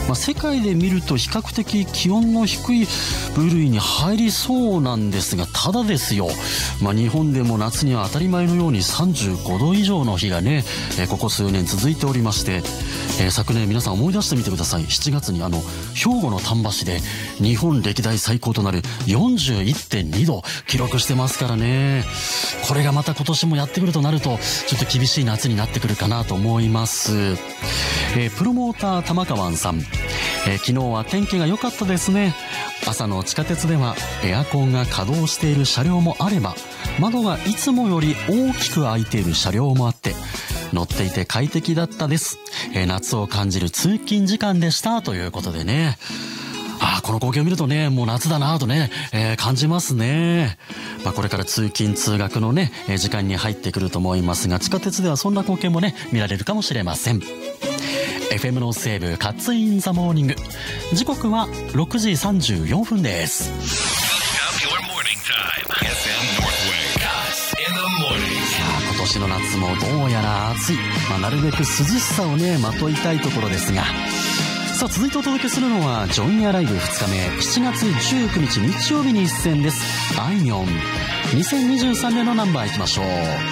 世界で見ると比較的気温の低い部類に入りそうなんですが、ただですよ、日本でも夏には当たり前のように35度以上の日がね、ここ数年続いておりまして、昨年皆さん思い出してみてください。7月に兵庫の丹波市で日本歴代最高となる 41.2 度記録してますからね。これがまた今年もやってくるとなるとちょっと厳しい夏になってくるかなと思います。プロモーター玉川さん、昨日は天気が良かったですね。朝の地下鉄ではエアコンが稼働している車両もあれば、窓がいつもより大きく開いている車両もあって乗っていて快適だったです。夏を感じる通勤時間でしたということでね。この光景を見るとね、もう夏だなとね、感じますね。これから通勤通学のね、時間に入ってくると思いますが、地下鉄ではそんな光景もね見られるかもしれません。FM の西部カッツインザモーニング、時刻は6時34分です。今年の夏もどうやら暑い、なるべく涼しさをねまといたいところですが、さあ続いてお届けするのはジョインアライブ2日目、7月19日日曜日に出演です。あいみょん、2023年のナンバーいきましょう。